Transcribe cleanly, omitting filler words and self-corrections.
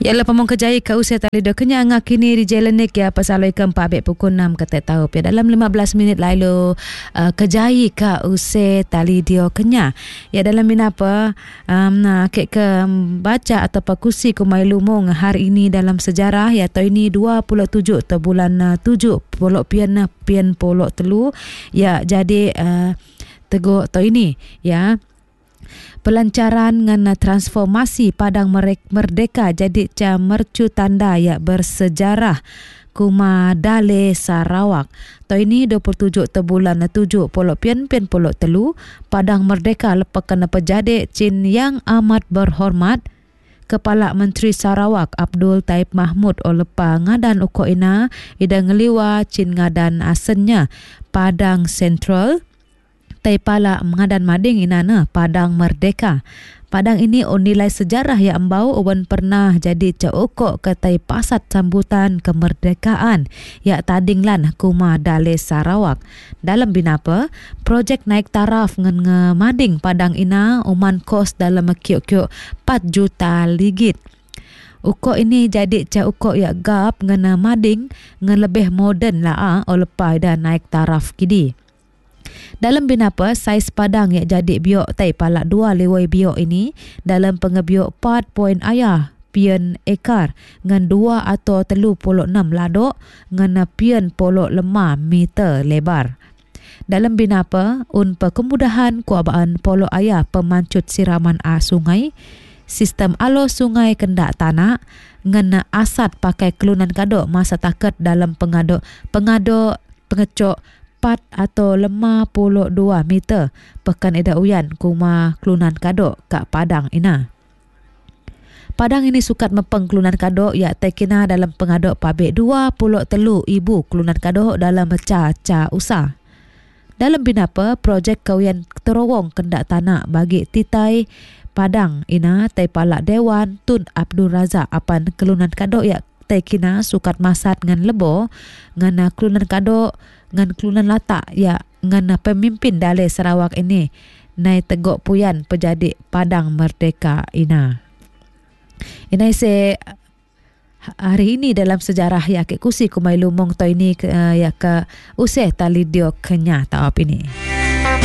Ialah pemong kejaya ke usia tali dah kenyang kini di jalan nik ya pasal ke 4 pukul 6 kata tahu ya dalam 15 minit lalu kejaya ke usia tali dia kenyang ya dalam minapa ke baca atau pakusi kumai lumung hari ini dalam sejarah ya atau ini 27 ta bulan 7 pian polok telu ya jadi tegur atau ini ya pelancaran dengan transformasi Padang Merdeka jadi mercu tanda ya bersejarah Kuma Dale Sarawak. To ini 27 bulan 7 pian polok telu Padang Merdeka lepakan pejade Cin yang amat berhormat Kepala Menteri Sarawak Abdul Taib Mahmud olepa ngadan uko ina ida ngeliwa Cin ngadan asennya Padang Central Taipala mengadan mading inana Padang Merdeka. Padang ini nilai sejarah yang ambau uban pernah jadi caukok ke Taipasat sambutan kemerdekaan ya tadinglan Kuma Dale Sarawak. Dalam binapa, projek naik taraf ngan mading Padang ina uman kos dalam kiok-kiok 4 juta ligit. Uko ini jadi caukok ya gap ngan mading ngan lebih moden lah olepa ida naik taraf kidi. Dalam binapa saiz padang yang jadi biok tai palak 2 lewai biok ini dalam pengebiok 4 pian ekar ngan 2 atau 36 ladok ngan pian polok lemah meter lebar. Dalam binapa kemudahan kuabaan polok ayah pemancut siraman sungai sistem alo sungai kendak tanah ngan asat pakai kelunan kadok masa taket dalam pengecok 4 atau 52 meter pekan eda uyan kuma kelunan kadok kat Padang ina. Padang ini sukat mempeng kelunan kadok ya tekina dalam pengadok pabrik 23 ibu kelunan kadok dalam ca usah. Dalam binapa projek kawian terowong kendak tanah bagi titai Padang ina tai palak Dewan Tun Abdul Razak apan kelunan kadok ya tekina sukat masat ngan lebo ngan kelunan kadok ngan kelunan latak ya ngan pemimpin Dale Sarawak ini nai tegok puyan pejadi Padang Merdeka ina. Inai se hari ini dalam sejarah ya ke kusi kumai lumong to ini ya ke useh tali dio kenya tawap ini.